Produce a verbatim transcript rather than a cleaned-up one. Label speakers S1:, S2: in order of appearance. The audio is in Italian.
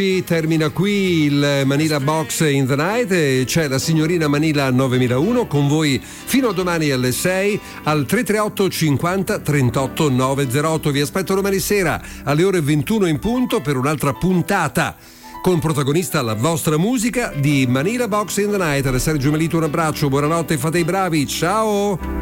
S1: Termina qui il Manila Box in the Night e c'è la signorina Manila novemilauno con voi fino a domani alle sei al tre tre otto cinquanta trentotto novecentootto. Vi aspetto domani sera alle ore ventuno in punto per un'altra puntata con protagonista la vostra musica di Manila Box in the Night. Da Sergio Melito un abbraccio, buonanotte, fate i bravi, ciao!